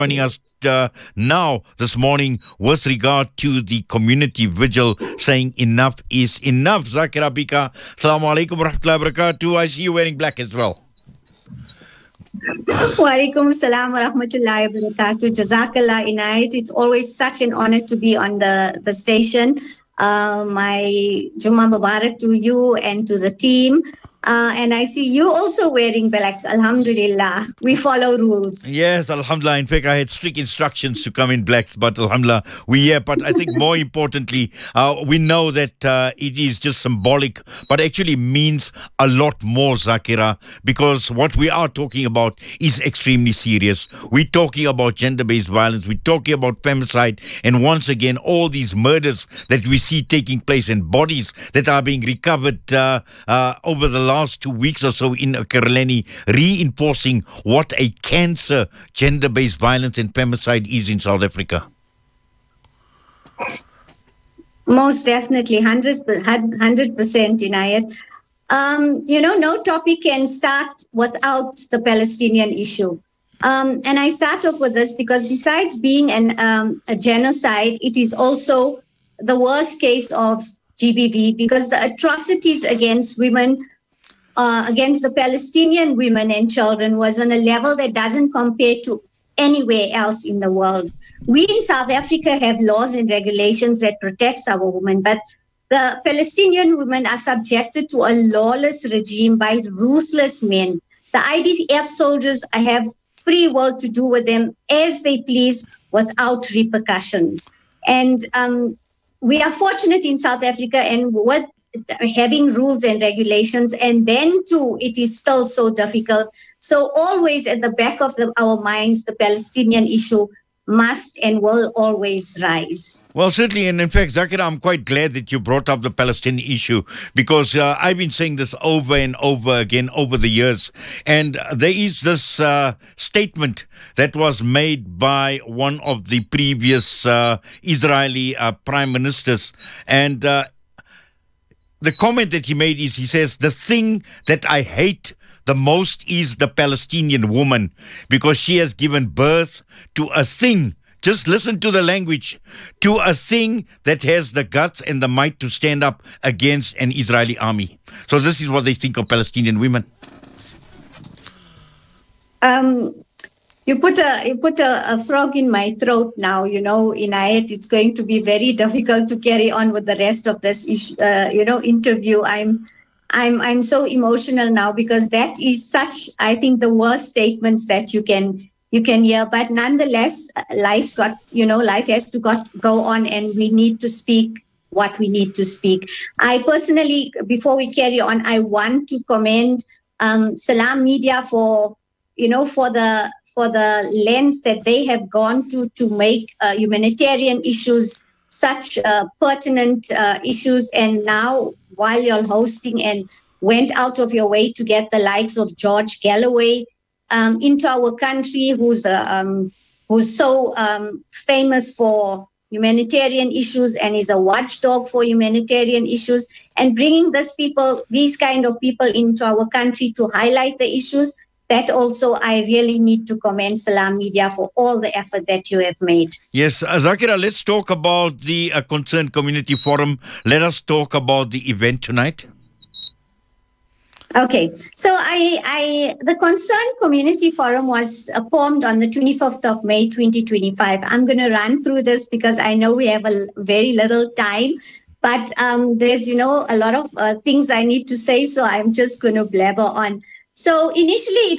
joining us now this morning with regard to the community vigil saying enough is enough. Zakira Bika, Assalamu alaikum wa rahmatullahi wa barakatuh. I see you wearing black as well. Wa alaikum salam wa rahmatullahi wa barakatuh. Jazakallah Inayat. It's always such an honor to be on the station. My Jummah Mubarak to you and to the team. And I see you also wearing black. Alhamdulillah. We follow rules. Yes, Alhamdulillah. In fact, I had strict instructions to come in blacks, but Alhamdulillah, we're here. But I think more importantly, we know that it is just symbolic, but actually means a lot more, Zakira, because what we are talking about is extremely serious. We're talking about gender-based violence. We're talking about femicide. And once again, all these murders that we see taking place and bodies that are being recovered over the last 2 weeks or so in Ekurhuleni, reinforcing what a cancer gender-based violence and femicide is in South Africa. Most definitely, 100% Inayat. No topic can start without the Palestinian issue. And I start off with this because besides being a genocide, it is also the worst case of GBV because the atrocities against women, against the Palestinian women and children was on a level that doesn't compare to anywhere else in the world. We in South Africa have laws and regulations that protects our women, but the Palestinian women are subjected to a lawless regime by ruthless men. The IDF soldiers have free will to do with them as they please without repercussions. And we are fortunate in South Africa and with having rules and regulations, and then too, it is still so difficult. So always at the back of our minds, the Palestinian issue must and will always rise. Well, certainly, and in fact, Zakira, I'm quite glad that you brought up the Palestinian issue because I've been saying this over and over again over the years. And there is this statement that was made by one of the previous Israeli prime ministers. And the comment that he made is, he says, the thing that I hate the most is the Palestinian woman because she has given birth to a thing. Just listen to the language. To a thing that has the guts and the might to stand up against an Israeli army. So this is what they think of Palestinian women. You put a frog in my throat now, Inayat. It's going to be very difficult to carry on with the rest of this interview. I'm so emotional now because that is such, I think, the worst statements that you can hear. But nonetheless, life has to go on, and we need to speak what we need to speak. I personally, before we carry on, I want to commend Salam Media for the lens that they have gone to make humanitarian issues such pertinent issues. And now, while you're hosting and went out of your way to get the likes of George Galloway into our country, who's so famous for humanitarian issues and is a watchdog for humanitarian issues, and bringing these kind of people into our country to highlight the issues. That also, I really need to commend Salam Media for all the effort that you have made. Yes, Zakira, let's talk about the Concerned Community Forum. Let us talk about the event tonight. Okay, so the Concerned Community Forum was formed on the 25th of May, 2025. I'm going to run through this because I know we have a very little time, but there's, a lot of things I need to say, so I'm just going to blabber on. So initially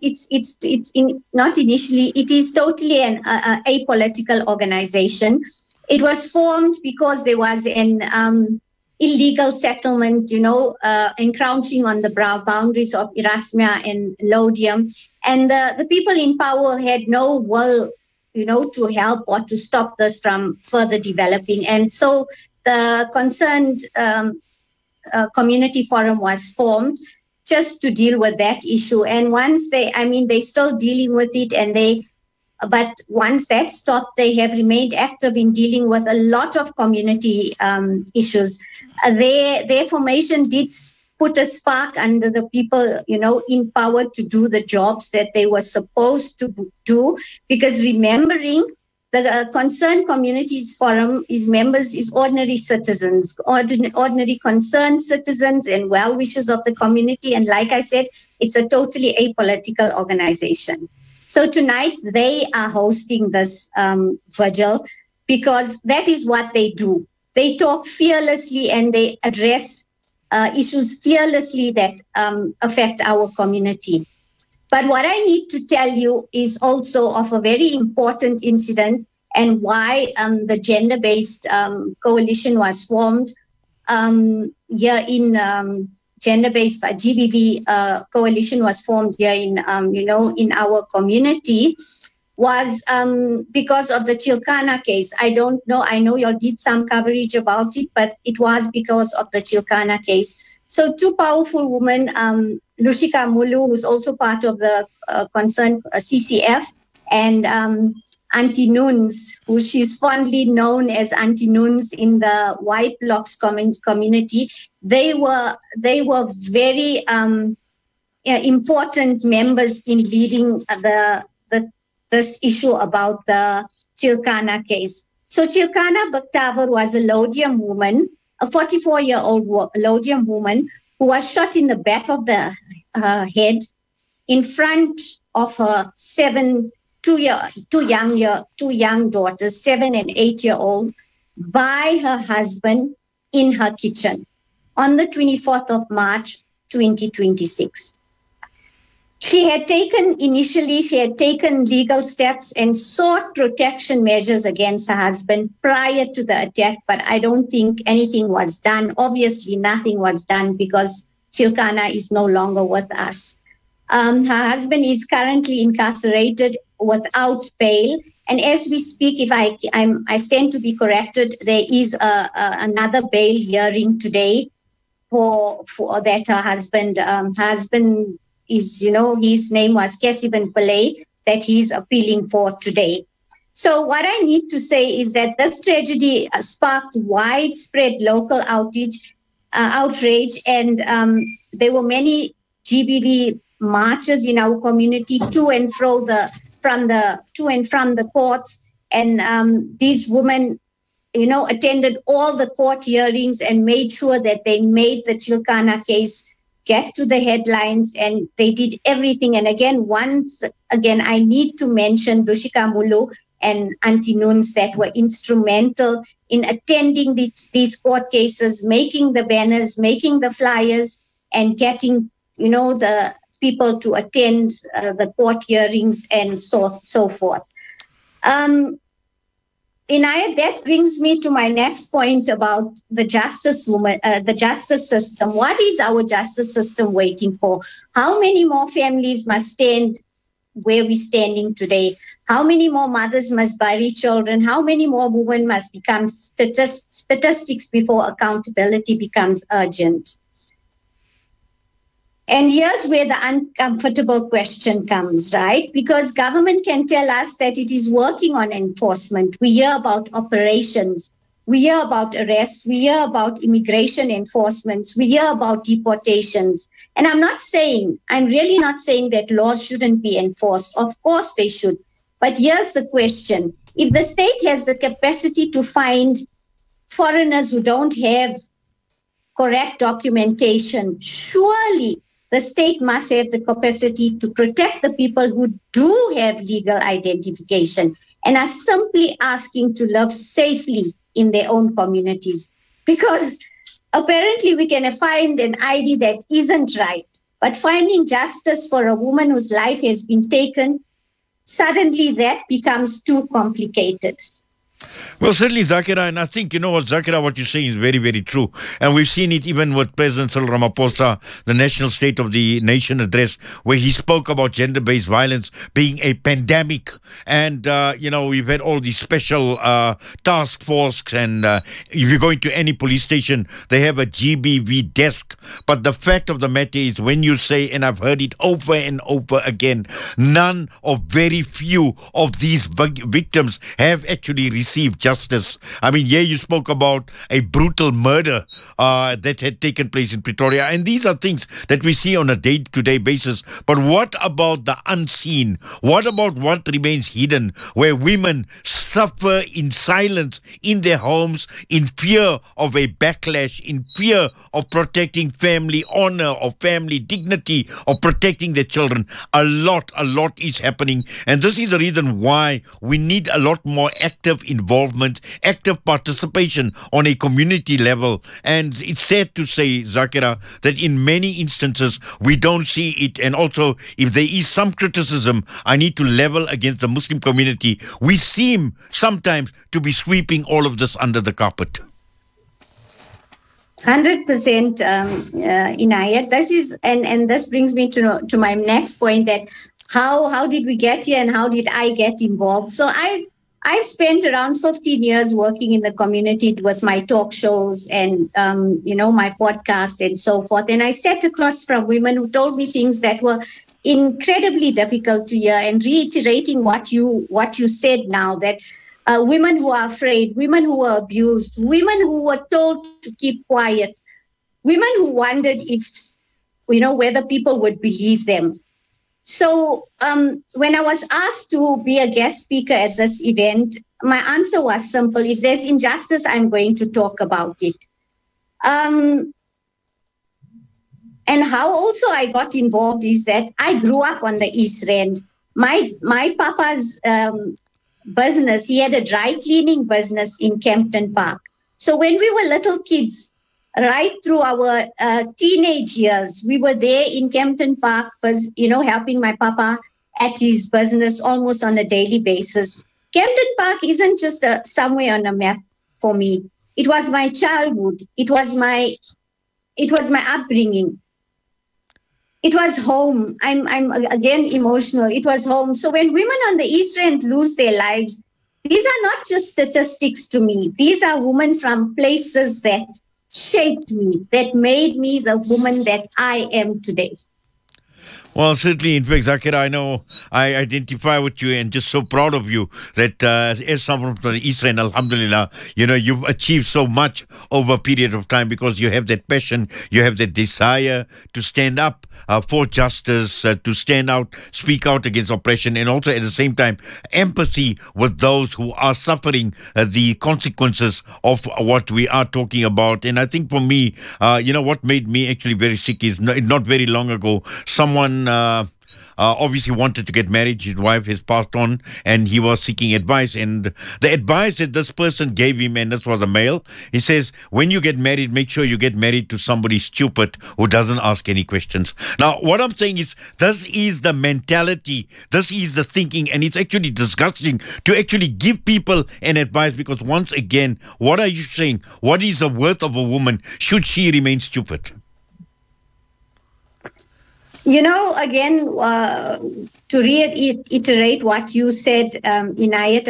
it is totally an apolitical organization. It was formed because there was an illegal settlement, encroaching on the boundaries of Erasmia and Laudium. And the people in power had no will, to help or to stop this from further developing. And so the Concerned Community Forum was formed just to deal with that issue. And once they're still dealing with it, but once that stopped, they have remained active in dealing with a lot of community issues. Their formation did put a spark under the people, in power to do the jobs that they were supposed to do. Because remembering, the Concerned Communities Forum is members, is ordinary citizens, ordinary concerned citizens and well-wishers of the community. And like I said, it's a totally apolitical organization. So tonight they are hosting this vigil because that is what they do. They talk fearlessly and they address issues fearlessly that affect our community. But what I need to tell you is also of a very important incident and why the gender-based coalition was formed here in gender-based GBV coalition was formed here in in our community was because of the Chilkana case. I don't know. I know you all did some coverage about it, but it was because of the Chilkana case. So two powerful women, Lushika Mulu, who's also part of the Concerned CCF, and Auntie Nuns, who she's fondly known as Auntie Nuns in the White Blocks community. They were very important members in leading this issue about the Chilkana case. So Chilkana Bhaktavar was a Lodium woman, a 44-year-old Lodium woman who was shot in the back of the head in front of her two young daughters, 7 and 8-year-old, by her husband in her kitchen on the 24th of March, 2026. She had taken legal steps and sought protection measures against her husband prior to the attack, but I don't think anything was done. Obviously, nothing was done because Chilkana is no longer with us. Her husband is currently incarcerated without bail. And as we speak, if I stand to be corrected, there is another bail hearing today for that her husband is, his name was Kesiban Pillay, that he's appealing for today. So what I need to say is that this tragedy sparked widespread local outrage, and there were many GBV marches in our community to and from the courts, and these women, attended all the court hearings and made sure that they made the Chilkana case get to the headlines, and they did everything. And once again, I need to mention Dushika Mulu and Auntie Nuns that were instrumental in attending these court cases, making the banners, making the flyers, and getting, the people to attend the court hearings and so forth. Inayat, that brings me to my next point about the justice system. What is our justice system waiting for? How many more families must stand where we're standing today? How many more mothers must bury children? How many more women must become statistics before accountability becomes urgent? And here's where the uncomfortable question comes, right? Because government can tell us that it is working on enforcement. We hear about operations. We hear about arrests. We hear about immigration enforcements. We hear about deportations. And I'm really not saying that laws shouldn't be enforced. Of course they should. But here's the question. If the state has the capacity to find foreigners who don't have correct documentation, surely the state must have the capacity to protect the people who do have legal identification and are simply asking to live safely in their own communities. Because apparently we can find an ID that isn't right, but finding justice for a woman whose life has been taken, suddenly that becomes too complicated. Well, certainly, Zakira, and I think, Zakira, what you're saying is very, very true. And we've seen it even with President Cyril Ramaphosa, the National State of the Nation address, where he spoke about gender-based violence being a pandemic. And, we've had all these special task force, and if you go into any police station, they have a GBV desk. But the fact of the matter is, when you say, and I've heard it over and over again, none or very few of these victims have actually received receive justice. I mean, yeah, you spoke about a brutal murder that had taken place in Pretoria, and these are things that we see on a day-to-day basis. But what about the unseen? What about what remains hidden, where women suffer in silence in their homes, in fear of a backlash, in fear of protecting family honor or family dignity, or protecting their children? A lot is happening, and this is the reason why we need a lot more active involvement, active participation on a community level. And it's sad to say, Zakira, that in many instances we don't see it. And also, if there is some criticism I need to level against the Muslim community, we seem sometimes to be sweeping all of this under the carpet. 100%, Inayat. This is, and this brings me to my next point, that how did we get here and how did I get involved? So I've spent around 15 years working in the community with my talk shows and my podcast and so forth. And I sat across from women who told me things that were incredibly difficult to hear, and reiterating what you said now, that women who are afraid, women who were abused, women who were told to keep quiet, women who wondered if, whether people would believe them. So when I was asked to be a guest speaker at this event, my answer was simple. If there's injustice, I'm going to talk about it. And how also I got involved is that I grew up on the East Rand. My papa's business, he had a dry cleaning business in Kempton Park. So when we were little kids, right through our teenage years, we were there in Kempton Park, helping my papa at his business almost on a daily basis. Kempton Park isn't just somewhere on a map for me. It was my childhood. It was my upbringing. It was home. I'm again emotional. It was home. So when women on the East Rand lose their lives, these are not just statistics to me. These are women from places that shaped me, that made me the woman that I am today. Well, certainly, in fact, Zakira, I know I identify with you and just so proud of you that as someone from the East Rand, alhamdulillah, you've achieved so much over a period of time because you have that passion, you have that desire to stand up for justice, to stand out, speak out against oppression, and also at the same time, empathy with those who are suffering the consequences of what we are talking about. And I think for me, what made me actually very sick is not very long ago, someone obviously wanted to get married. His wife has passed on and he was seeking advice. And the advice that this person gave him, and this was a male, he says, when you get married, make sure you get married to somebody stupid who doesn't ask any questions. Now, what I'm saying is, this is the mentality, this is the thinking, and it's actually disgusting to actually give people an advice, because once again, what are you saying? What is the worth of a woman should she remain stupid? Again, to reiterate what you said, Inayat,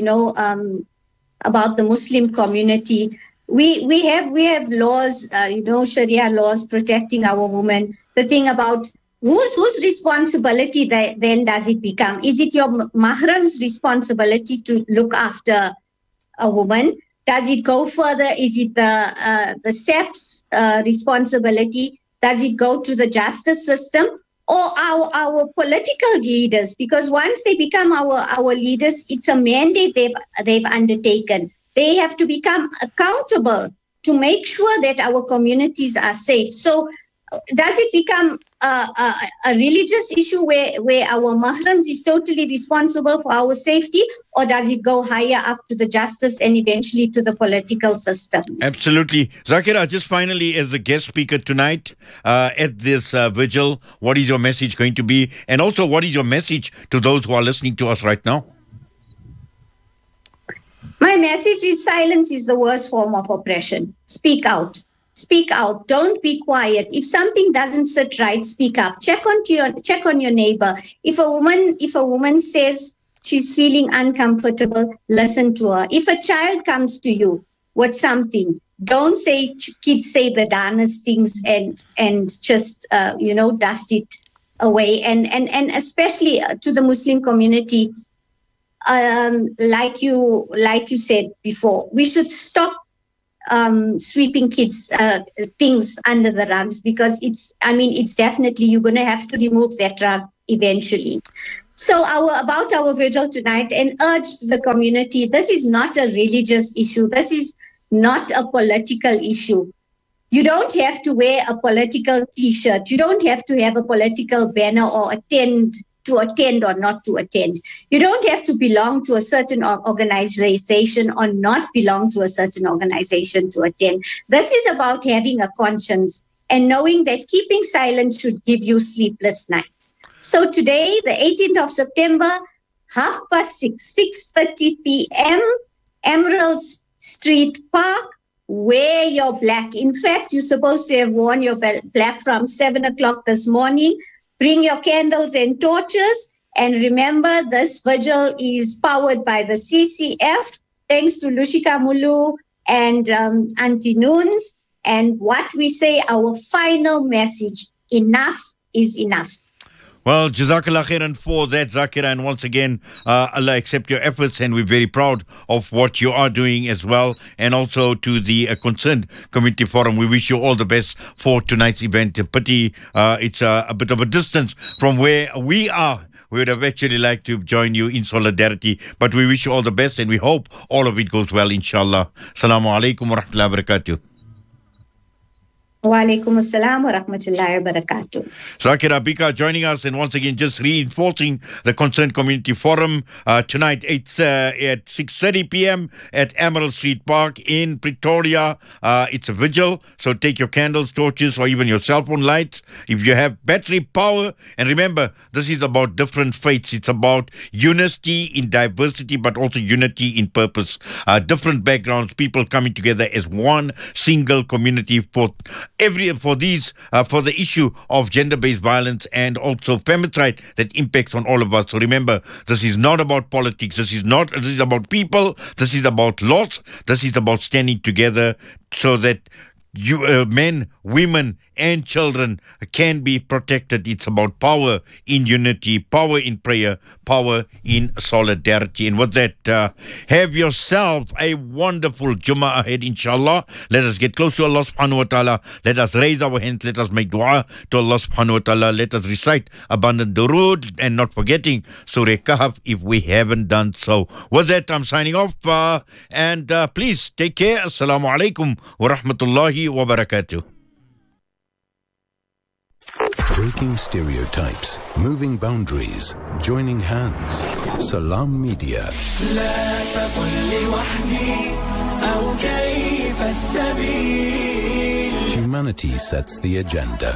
about the Muslim community, we have laws, Sharia laws protecting our women. The thing about whose responsibility then does it become? Is it your mahram's responsibility to look after a woman? Does it go further? Is it the SEP's responsibility? Does it go to the justice system or our political leaders? Because once they become our leaders, it's a mandate they've undertaken. They have to become accountable to make sure that our communities are safe. So does it become a religious issue where our mahrams is totally responsible for our safety, or does it go higher up to the justice and eventually to the political system? Absolutely. Zakira, just finally, as a guest speaker tonight at this vigil, what is your message going to be? And also, what is your message to those who are listening to us right now? My message is silence is the worst form of oppression. Speak out. Speak out. Don't be quiet. If something doesn't sit right, speak up. Check on your neighbor. If a woman says she's feeling uncomfortable, listen to her. If a child comes to you with something, don't say kids say the darnest things and just dust it away. And especially to the Muslim community, like you said before, we should stop sweeping kids things under the rugs, because it's definitely, you're going to have to remove that rug eventually. So about our vigil tonight, and urge the community, this is not a religious issue. This is not a political issue. You don't have to wear a political T-shirt. You don't have to have a political banner or attend or not to attend. You don't have to belong to a certain organization or not belong to a certain organization to attend. This is about having a conscience and knowing that keeping silent should give you sleepless nights. So today, the 18th of September, 6:30 p.m., Emerald Street Park, wear your black. In fact, you're supposed to have worn your black from 7 o'clock this morning. Bring your candles and torches. And remember, this vigil is powered by the CCF, thanks to Lushika Mulu and Auntie Noons. And what we say, our final message, enough is enough. Well, Jazakallah khairan for that, Zakira. And once again, Allah accept your efforts, and we're very proud of what you are doing as well. And also to the Concerned Community Forum, we wish you all the best for tonight's event. Pity it's a bit of a distance from where we are. We would have actually liked to join you in solidarity, but we wish you all the best, and we hope all of it goes well, inshallah. Assalamu alaikum wa rahmatullahi wa barakatuh. Wa alaikum assalam wa rahmatullahi wa barakatuh. Zakira Bika joining us, and once again just reinforcing the Concerned Community Forum tonight at 6:30 p.m. at Emerald Street Park in Pretoria. It's a vigil, so take your candles, torches, or even your cell phone lights if you have battery power. And remember, this is about different faiths. It's about unity in diversity, but also unity in purpose. Different backgrounds, people coming together as one single community for the issue of gender-based violence and also femicide that impacts on all of us. So remember, this is not about politics. This is about people. This is about laws. This is about standing together so that men, women, and children can be protected. It's about power in unity, power in prayer, power in solidarity. And with that, have yourself a wonderful Jummah ahead, inshallah. Let us get close to Allah subhanahu wa ta'ala. Let us raise our hands. Let us make dua to Allah subhanahu wa ta'ala. Let us recite abundant durood, and not forgetting Surah Kahf if we haven't done so. With that, I'm signing off. And please take care. Assalamu alaikum wa rahmatullahi wa barakatuh. Breaking stereotypes, moving boundaries, joining hands. Salam Media. Humanity sets the agenda.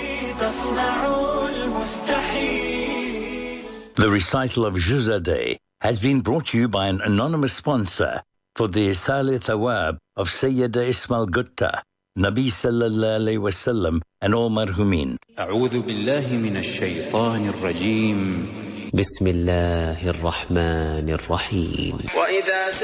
The recital of Juzadeh has been brought to you by an anonymous sponsor for the Salih Thawab of Sayyida Ismail Gutta, Nabi sallallahu alayhi wa sallam, and all marhumin. أعوذ بالله من الشيطان الرجيم. بسم الله الرحمن الرحيم.